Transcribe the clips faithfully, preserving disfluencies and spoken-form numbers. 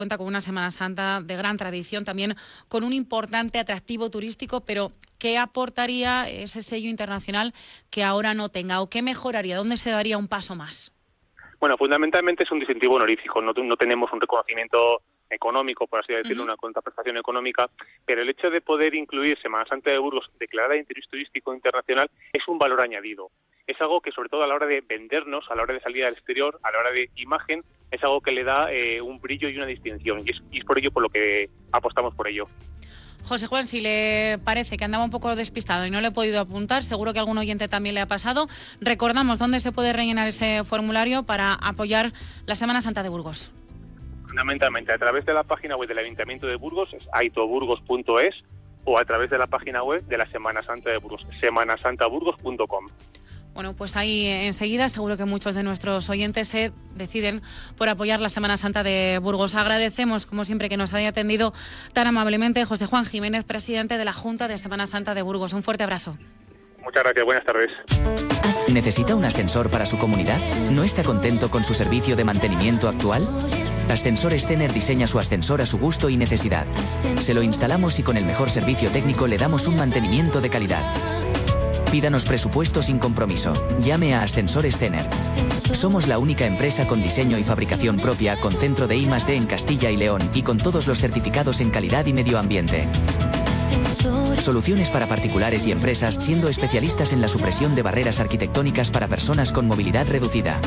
cuenta con una Semana Santa de gran tradición, también con un importante atractivo turístico, pero ¿qué aportaría ese sello internacional que ahora no tenga? ¿O qué mejoraría? ¿Dónde se daría un paso más? Bueno, fundamentalmente es un distintivo honorífico, no, no tenemos un reconocimiento económico, por así decirlo, uh-huh. una contraprestación económica, pero el hecho de poder incluir Semana Santa de Burgos declarada de interés turístico internacional es un valor añadido. Es algo que, sobre todo a la hora de vendernos, a la hora de salir al exterior, a la hora de imagen, es algo que le da eh, un brillo y una distinción, y es, y es por ello por lo que apostamos por ello. José Juan, si le parece que andaba un poco despistado y no le he podido apuntar, seguro que a algún oyente también le ha pasado, recordamos dónde se puede rellenar ese formulario para apoyar la Semana Santa de Burgos. Fundamentalmente a través de la página web del Ayuntamiento de Burgos, es aitoburgos punto es, o a través de la página web de la Semana Santa de Burgos, semana santa burgos punto com. Bueno, pues ahí enseguida seguro que muchos de nuestros oyentes se deciden por apoyar la Semana Santa de Burgos. Agradecemos, como siempre, que nos haya atendido tan amablemente José Juan Jiménez, presidente de la Junta de Semana Santa de Burgos. Un fuerte abrazo. Muchas gracias, buenas tardes. ¿Necesita un ascensor para su comunidad? ¿No está contento con su servicio de mantenimiento actual? Ascensores Stener diseña su ascensor a su gusto y necesidad. Se lo instalamos y con el mejor servicio técnico le damos un mantenimiento de calidad. Pídanos presupuesto sin compromiso. Llame a Ascensores Stener. Somos la única empresa con diseño y fabricación propia, con centro de I más D en Castilla y León y con todos los certificados en calidad y medio ambiente. Soluciones para particulares y empresas, siendo especialistas en la supresión de barreras arquitectónicas para personas con movilidad reducida.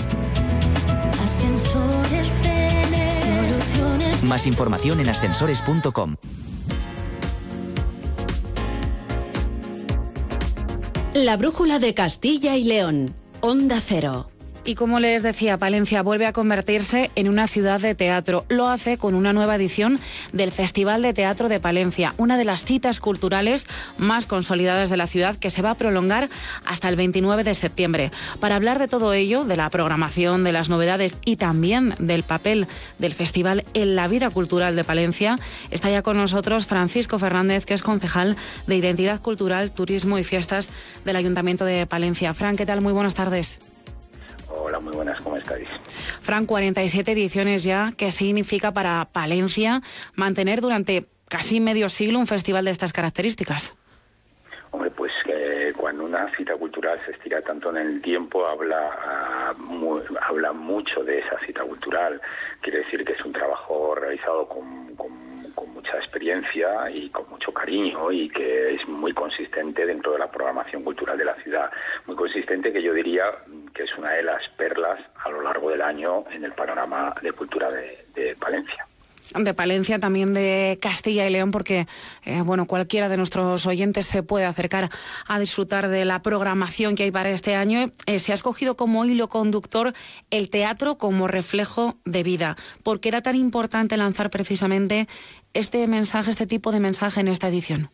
Más información en ascensores punto com. La brújula de Castilla y León. Onda Cero. Y como les decía, Palencia vuelve a convertirse en una ciudad de teatro. Lo hace con una nueva edición del Festival de Teatro de Palencia, una de las citas culturales más consolidadas de la ciudad, que se va a prolongar hasta el veintinueve de septiembre. Para hablar de todo ello, de la programación, de las novedades y también del papel del festival en la vida cultural de Palencia, está ya con nosotros Francisco Fernández, que es concejal de Identidad Cultural, Turismo y Fiestas del Ayuntamiento de Palencia. Fran, ¿qué tal? Muy buenas tardes. Hola, muy buenas, ¿cómo estáis? Fran, cuarenta y siete ediciones ya. ¿Qué significa para Palencia mantener durante casi medio siglo un festival de estas características? Hombre, pues eh, cuando una cita cultural se estira tanto en el tiempo, habla, uh, muy, habla mucho de esa cita cultural. Quiere decir que es un trabajo realizado con, con con mucha experiencia y con mucho cariño, y que es muy consistente dentro de la programación cultural de la ciudad. Muy consistente, que yo diría que es una de las perlas a lo largo del año en el panorama de cultura de, de Palencia. De Palencia, también de Castilla y León, porque eh, bueno, cualquiera de nuestros oyentes se puede acercar a disfrutar de la programación que hay para este año. Eh, se ha escogido como hilo conductor el teatro como reflejo de vida. ¿Por qué era tan importante lanzar precisamente este mensaje, este tipo de mensaje en esta edición?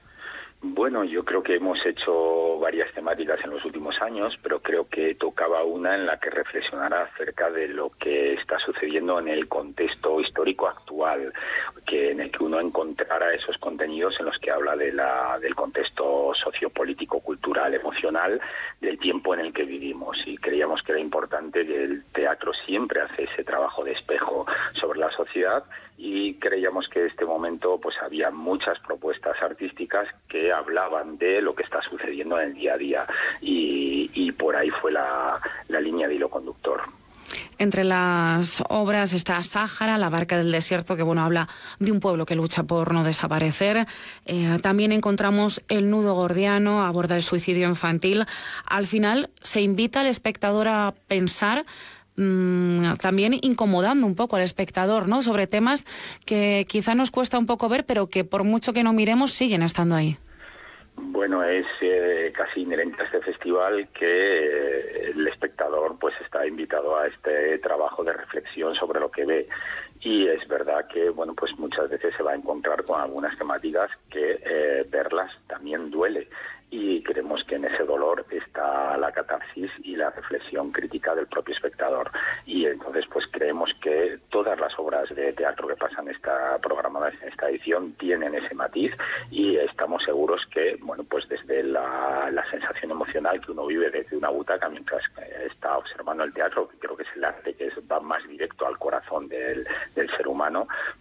Bueno, yo creo que hemos hecho varias temáticas en los últimos años, pero creo que tocaba una en la que reflexionara acerca de lo que está sucediendo en el contexto histórico actual, que en el que uno encontrara esos contenidos en los que habla de la, del contexto sociopolítico, cultural, emocional, del tiempo en el que vivimos. Y creíamos que era importante que el teatro siempre hace ese trabajo de espejo sobre la sociedad, y creíamos que en este momento pues había muchas propuestas artísticas que hablaban de lo que está sucediendo en el día a día, y, y por ahí fue la, la línea de hilo conductor. Entre las obras está Sáhara, La barca del desierto, que bueno, habla de un pueblo que lucha por no desaparecer. Eh, también encontramos El nudo gordiano, aborda el suicidio infantil. Al final se invita al espectador a pensar, mmm, también incomodando un poco al espectador, ¿no?, sobre temas que quizá nos cuesta un poco ver, pero que por mucho que no miremos siguen estando ahí. Bueno, es eh, casi inherente a este festival que eh, el espectador pues está invitado a este trabajo de reflexión sobre lo que ve, y es verdad que bueno, pues muchas veces se va a encontrar con algunas temáticas que eh, verlas también duele, y creemos que en ese dolor está la catarsis y la reflexión crítica del propio espectador. Y entonces pues creemos que todas las obras de teatro que pasan esta programadas en esta edición tienen ese matiz, y estamos seguros que bueno, pues desde la, la sensación emocional que uno vive desde una butaca mientras está observando el teatro, que creo que es el arte que es, va más directo al corazón del, del ser humano,